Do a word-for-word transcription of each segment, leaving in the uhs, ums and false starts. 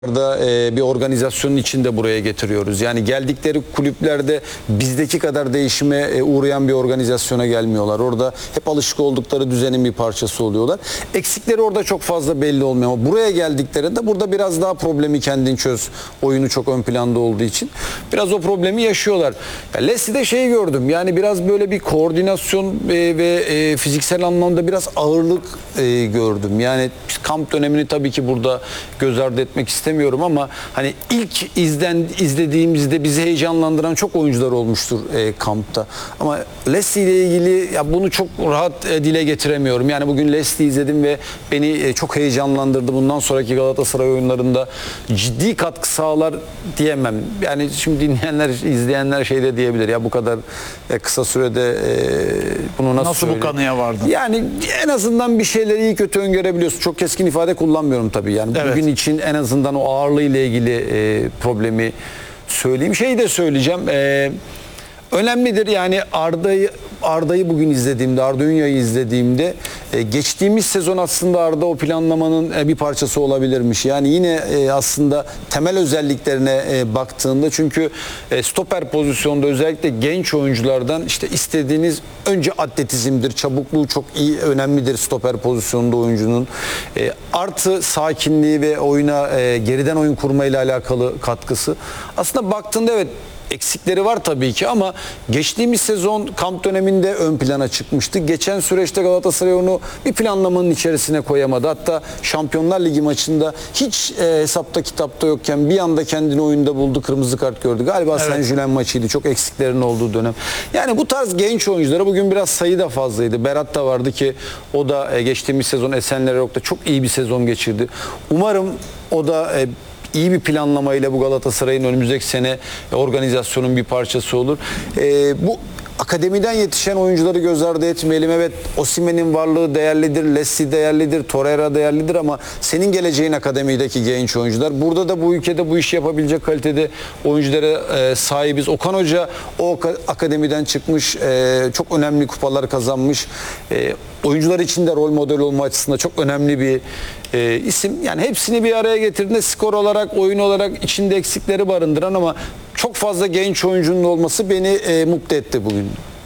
da e, bir organizasyonun içinde buraya getiriyoruz. Yani geldikleri kulüplerde bizdeki kadar değişime e, uğrayan bir organizasyona gelmiyorlar. Orada hep alışık oldukları düzenin bir parçası oluyorlar. Eksikleri orada çok fazla belli olmuyor ama buraya geldiklerinde burada biraz daha problemi kendin çöz. Oyunu çok ön planda olduğu için biraz o problemi yaşıyorlar. Ya Leslie'de şeyi gördüm. Yani biraz böyle bir koordinasyon e, ve e, fiziksel anlamda biraz ağırlık e, gördüm. Yani kamp dönemini tabii ki burada göz ardı etmek istemiyorum. Ama hani ilk izlen izlediğimizde bizi heyecanlandıran çok oyuncular olmuştur e, kampta. Ama Leslie ile ilgili ya bunu çok rahat e, dile getiremiyorum. Yani bugün Leslie izledim ve beni e, çok heyecanlandırdı. Bundan sonraki Galatasaray oyunlarında ciddi katkı sağlar diyemem. Yani şimdi dinleyenler, izleyenler şey de diyebilir. Ya bu kadar e, kısa sürede e, bunu nasıl Nasıl bu kanıya vardın? Yani en azından bir şeyleri iyi kötü öngörebiliyorsun. Çok keskin ifade kullanmıyorum tabii. Yani Evet. bugün için en azından o ağırlığı ile ilgili e, problemi söyleyeyim. Şeyi de söyleyeceğim. E, önemlidir yani Arda'yı Arda'yı bugün izlediğimde, Arda Ünya'yı izlediğimde e, geçtiğimiz sezon aslında Arda o planlamanın e, bir parçası olabilirmiş. Yani yine e, aslında temel özelliklerine e, baktığında çünkü e, stoper pozisyonda özellikle genç oyunculardan işte istediğiniz önce atletizmdir, çabukluğu çok iyi, önemlidir stoper pozisyonunda oyuncunun. E, artı sakinliği ve oyuna e, geriden oyun kurmayla alakalı katkısı. Aslında baktığında evet eksikleri var tabii ki ama geçtiğimiz sezon kamp döneminde ön plana çıkmıştı. Geçen süreçte Galatasaray onu bir planlamanın içerisine koyamadı. Hatta Şampiyonlar Ligi maçında hiç e, hesapta kitapta yokken bir anda kendini oyunda buldu. Kırmızı kart gördü. Galiba Evet. Saint-Gilloise maçıydı. Çok eksiklerin olduğu dönem. Yani bu tarz genç oyunculara bugün biraz sayı da fazlaydı. Berat da vardı ki o da e, geçtiğimiz sezon Esenlerok'ta çok iyi bir sezon geçirdi. Umarım o da e, İyi bir planlamayla bu Galatasaray'ın önümüzdeki sene organizasyonun bir parçası olur. Ee, bu akademiden yetişen oyuncuları göz ardı etmeyelim. Evet, Osimhen'in varlığı değerlidir, Leslie değerlidir, Torreira değerlidir ama senin geleceğin akademideki genç oyuncular. Burada da bu ülkede bu işi yapabilecek kalitede oyunculara e, sahibiz. Okan Hoca o akademiden çıkmış, e, çok önemli kupalar kazanmış. E, oyuncular için de rol model olma açısından çok önemli bir e, isim. Yani hepsini bir araya getirdiğinde skor olarak, oyun olarak içinde eksikleri barındıran ama çok fazla genç oyuncunun olması beni e, mutlu etti bugün.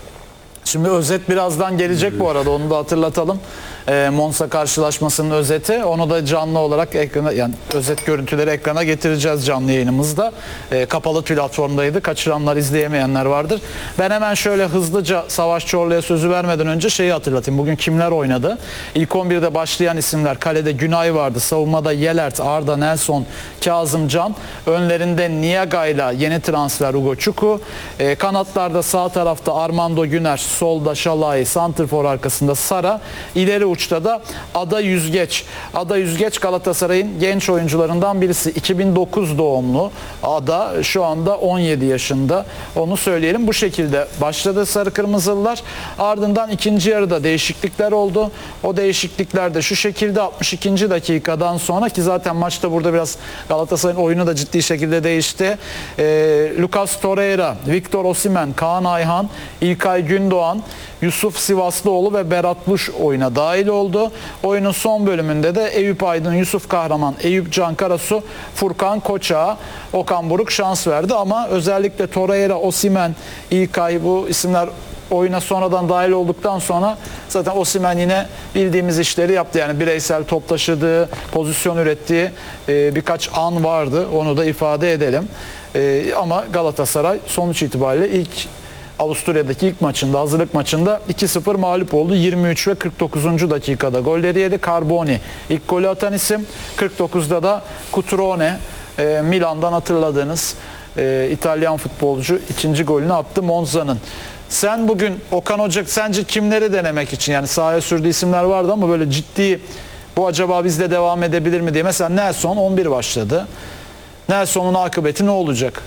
Şimdi özet birazdan gelecek bu arada, onu da hatırlatalım. E, Monza karşılaşmasının özeti, onu da canlı olarak ekrana, yani özet görüntüleri ekrana getireceğiz canlı yayınımızda. E, kapalı platformdaydı, kaçıranlar, izleyemeyenler vardır. Ben hemen şöyle hızlıca Savaş Çorlu'ya sözü vermeden önce şeyi hatırlatayım. Bugün kimler oynadı? İlk on birde başlayan isimler: kalede Günay vardı, savunmada Yelert, Arda, Nelson, Kazımcan, önlerinde Niaga'yla yeni transfer Ugo Çuku, e, kanatlarda sağ tarafta Armando Güner, solda Şalay, santrfor arkasında Sara, ileri uçta da Ada Yüzgeç. Ada Yüzgeç Galatasaray'ın genç oyuncularından birisi. iki bin dokuz doğumlu Ada, şu anda on yedi yaşında. Onu söyleyelim. Bu şekilde başladı Sarı Kırmızılılar. Ardından ikinci yarıda değişiklikler oldu. O değişiklikler de şu şekilde: altmış ikinci dakikadan sonra, ki zaten maçta burada biraz Galatasaray'ın oyunu da ciddi şekilde değişti. Ee, Lucas Torreira, Victor Osimhen, Kaan Ayhan, İlkay Gündoğan, Yusuf Sivaslıoğlu ve Berat Luş oyuna dahil oldu. Oyunun son bölümünde de Eyüp Aydın, Yusuf Kahraman, Eyüp Can Karasu, Furkan Koçak'a, Okan Buruk şans verdi. Ama özellikle Torreira, Osimhen, İlkay, bu isimler oyuna sonradan dahil olduktan sonra zaten Osimhen yine bildiğimiz işleri yaptı. Yani bireysel top taşıdığı, pozisyon ürettiği e, birkaç an vardı. Onu da ifade edelim. E, ama Galatasaray sonuç itibariyle ilk Avusturya'daki ilk maçında, hazırlık maçında iki sıfır mağlup oldu. yirmi üç ve kırk dokuzuncu dakikada golleri yedi. Carboni ilk golü atan isim. kırk dokuzda da Cutrone, e, Milan'dan hatırladığınız e, İtalyan futbolcu, ikinci golünü attı Monza'nın. Sen bugün Okan Hoca sence kimleri denemek için, yani sahaya sürdüğü isimler vardı ama böyle ciddi, bu acaba bizde devam edebilir mi diye. Mesela Nelson on bir başladı. Nelson'un akıbeti ne olacak?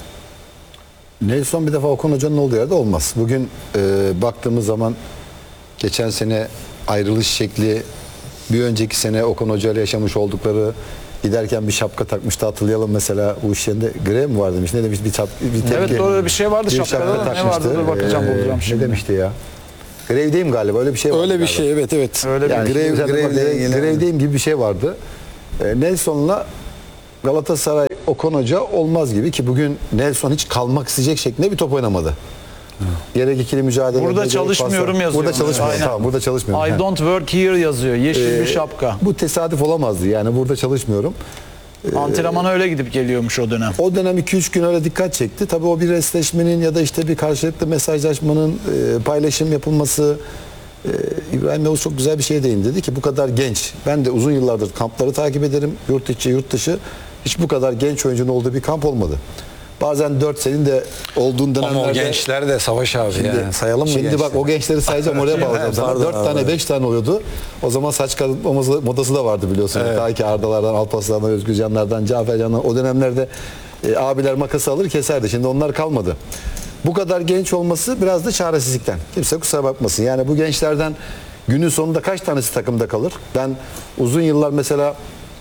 Nelson bir defa Okan Hoca'nın olduğu yerde olmaz. Bugün e, baktığımız zaman geçen sene ayrılış şekli, bir önceki sene Okan Hoca ile yaşamış oldukları, giderken bir şapka takmıştı, hatırlayalım mesela. Bu iş yerinde grev mi var demiş, ne demiş, bir, çap, bir tepki. Evet, doğru, bir şey vardı bir şapkada, şapka ne vardı, dur bakacağım, ee, bulacağım şimdi. Ne demişti ya? Grevdeyim galiba, öyle bir şey vardı. Öyle bir galiba. şey, evet evet. Öyle yani bir grev, grev, grevle grev, ilgili. grevdeyim gibi bir şey vardı. E, Nelson'la Galatasaray Okan Hoca olmaz gibi ki bugün Nelson hiç kalmak isteyecek şeklinde bir top oynamadı. Gerek ikili mücadele. Burada gerek çalışmıyorum paslar. yazıyor. Burada çalışmıyorum. Aynen. Tamam, burada çalışmıyorum. I Ha. don't work here yazıyor. Yeşil Ee, bir şapka. Bu tesadüf olamazdı. Yani burada çalışmıyorum. Antrenmana öyle gidip geliyormuş o dönem. O dönem iki üç gün öyle dikkat çekti. Tabii o bir restleşmenin ya da işte bir karşılıklı mesajlaşmanın e, paylaşım yapılması. e, İbrahim Yavuz çok güzel bir şeye değindi. Dedi ki bu kadar genç. Ben de uzun yıllardır kampları takip ederim. Yurt içi, yurt dışı. Hiç bu kadar genç oyuncunun olduğu bir kamp olmadı. Bazen dört senin de olduğun dönemlerde. Ama o gençler de Savaş abi yani. Sayalım mı Şimdi gençleri? bak o gençleri sayacağım, oraya bağlayacağım sana. Pardon Dört abi. tane beş tane oluyordu. O zaman saç kazıtmaması modası da vardı biliyorsun. Evet. Ta ki Ardalardan, Alparslan'dan, Özgürcanlardan, Cafercan'dan o dönemlerde e, abiler makası alır keserdi. Şimdi onlar kalmadı. Bu kadar genç olması biraz da çaresizlikten. Kimse kusura bakmasın. Yani bu gençlerden günün sonunda kaç tanesi takımda kalır? Ben uzun yıllar mesela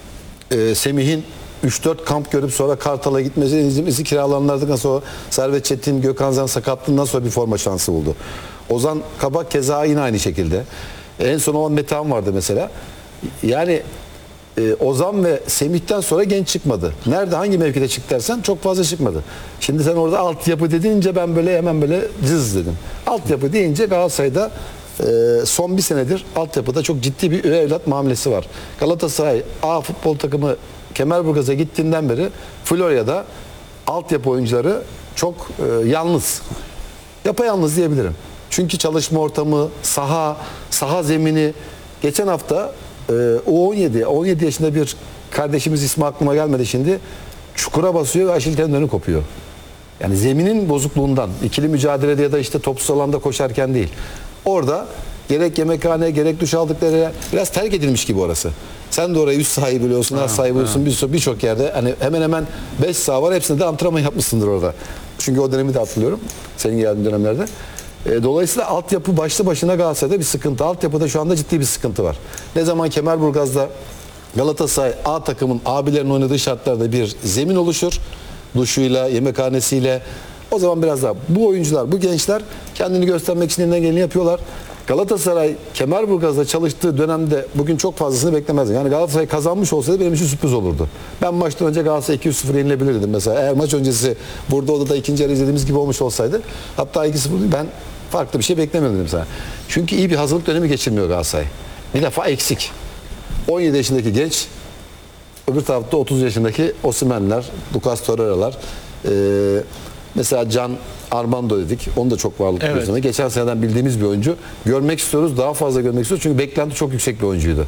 e, Semih'in üç dört kamp görüp sonra Kartal'a gitmesi, izimizi kiralanlardıktan sonra Servet Çetin, Gökhan Zan sakatlığından sonra bir forma şansı buldu. Ozan Kabak keza yine aynı şekilde. En son o Metehan vardı mesela. Yani e, Ozan ve Semih'ten sonra genç çıkmadı. Nerede hangi mevkide çık dersen çok fazla çıkmadı. Şimdi sen orada altyapı dediğince ben böyle hemen böyle cız dedim. Altyapı deyince Galatasaray'da e, son bir senedir altyapıda çok ciddi bir üvey evlat muamelesi var. Galatasaray A futbol takımı Kemerburgaz'a gittiğinden beri Florya'da altyapı oyuncuları çok e, yalnız. Yapayalnız diyebilirim. Çünkü çalışma ortamı, saha, saha zemini. Geçen hafta e, U on yedi, on yedi yaşında bir kardeşimiz ismi aklıma gelmedi şimdi. Çukura basıyor ve Aşil tendonu kopuyor. Yani zeminin bozukluğundan, ikili mücadelede ya da işte topsuz alanda koşarken değil. Orada gerek yemekhane, gerek duş aldıkları yer biraz terk edilmiş gibi orası. Sen de orayı üst sahayı biliyorsun, az sahayı biliyorsun. Bir- Birçok yerde hani hemen hemen beş saha var. Hepsinde de antrenman yapmışsındır orada. Çünkü o dönemi de hatırlıyorum. Senin geldiğin dönemlerde. E, dolayısıyla altyapı başlı başına Galatasaray'da bir sıkıntı. Altyapıda şu anda ciddi bir sıkıntı var. Ne zaman Kemerburgaz'da Galatasaray A takımın abilerin oynadığı şartlarda bir zemin oluşur. Duşuyla, yemekhanesiyle. O zaman biraz daha bu oyuncular, bu gençler kendini göstermek için elinden geleni yapıyorlar. Galatasaray Kemerburgaz'da çalıştığı dönemde bugün çok fazlasını beklemezdim. Yani Galatasaray kazanmış olsaydı benim için sürpriz olurdu. Ben maçtan önce Galatasaray iki üç sıfır yenilebilirdim mesela. Eğer maç öncesi burada odada ikinci yarı izlediğimiz gibi olmuş olsaydı, hatta iki sıfır değil, ben farklı bir şey beklemiyordum mesela. Çünkü iyi bir hazırlık dönemi geçirmiyor Galatasaray. Bir defa eksik. on yedi yaşındaki genç, öbür tarafta otuz yaşındaki Osimhen'ler, Lucas Torreira'lar, ee, mesela Can Armando dedik. Onu da çok varlıklı Evet. bir zaman. Geçen seneden bildiğimiz bir oyuncu. Görmek istiyoruz. Daha fazla görmek istiyoruz. Çünkü beklenti çok yüksek bir oyuncuydu.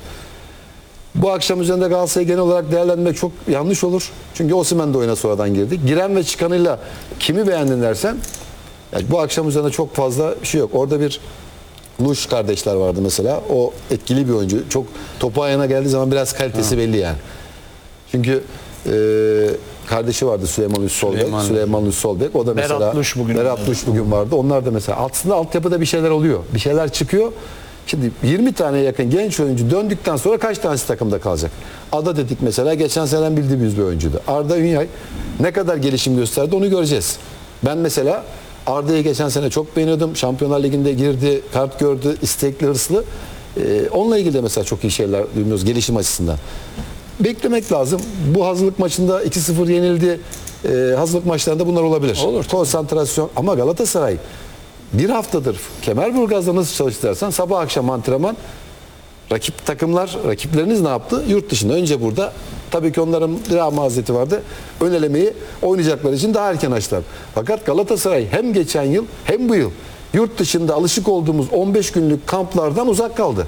Bu akşam üzerinde Galatasaray'ı genel olarak değerlendirmek çok yanlış olur. Çünkü Osimhen de oyuna sonradan girdi. Giren ve çıkanıyla kimi beğendin dersen, yani bu akşam üzerinde çok fazla bir şey yok. Orada bir Luş kardeşler vardı mesela. O etkili bir oyuncu. Çok topu ayağına geldiği zaman biraz kalitesi belli yani. Çünkü e, kardeşi vardı Süleyman Luş Solbek. Süleyman. Süleyman Luş Solbek. O da Berat mesela Luş bugün Berat vardı. Luş bugün vardı. Onlar da mesela aslında altyapıda bir şeyler oluyor. Bir şeyler çıkıyor. Şimdi yirmi taneye yakın genç oyuncu döndükten sonra kaç tanesi takımda kalacak? Ada dedik mesela, geçen seneden bildiğimiz bir oyuncuydu. Arda Ünyay ne kadar gelişim gösterdi onu göreceğiz. Ben mesela Arda'yı geçen sene çok beğeniyordum. Şampiyonlar Ligi'nde girdi, kart gördü, istekli, hırslı. Ee, onunla ilgili de mesela çok iyi şeyler duymuyoruz gelişim açısından. Beklemek lazım. Bu hazırlık maçında iki sıfır yenildi. Ee, hazırlık maçlarında bunlar olabilir. Olur. Konsantrasyon. Ama Galatasaray bir haftadır Kemerburgaz'da nasıl çalıştı dersen sabah akşam antrenman. Rakip takımlar, rakipleriniz ne yaptı? Yurt dışında. Önce burada. Tabii ki onların bir maziyeti vardı. Ön elemeyi oynayacakları için daha erken açtılar. Fakat Galatasaray hem geçen yıl hem bu yıl yurt dışında alışık olduğumuz on beş günlük kamplardan uzak kaldı.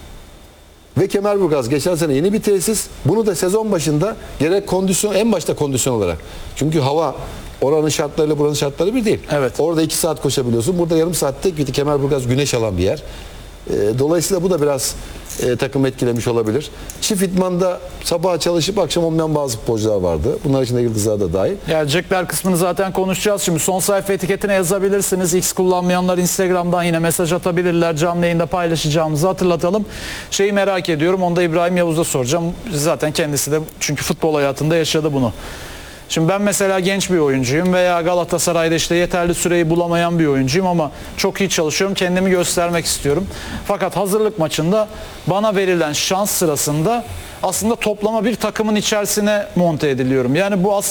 Ve Kemerburgaz geçen sene yeni bir tesis. Bunu da sezon başında gerek kondisyon, en başta kondisyon olarak. Çünkü hava oranın şartlarıyla buranın şartları bir değil. Evet. Orada iki saat koşabiliyorsun. Burada yarım saatte gitti. Kemerburgaz güneş alan bir yer. E, dolayısıyla bu da biraz e, takım etkilemiş olabilir. Çift idmanda sabah çalışıp akşam olmayan bazı futbolcular vardı. Bunlar içinde Yıldızlar da dahil. Gelecekler kısmını zaten konuşacağız. Şimdi son sayfa etiketine yazabilirsiniz. X kullanmayanlar Instagram'dan yine mesaj atabilirler. Canlı yayında paylaşacağımızı hatırlatalım. Şeyi merak ediyorum. Onu da İbrahim Yavuz'a soracağım. Zaten kendisi de çünkü futbol hayatında yaşadı bunu. Şimdi ben mesela genç bir oyuncuyum veya Galatasaray'da işte yeterli süreyi bulamayan bir oyuncuyum ama çok iyi çalışıyorum, kendimi göstermek istiyorum. Fakat hazırlık maçında bana verilen şans sırasında aslında toplama bir takımın içerisine monte ediliyorum. Yani bu aslında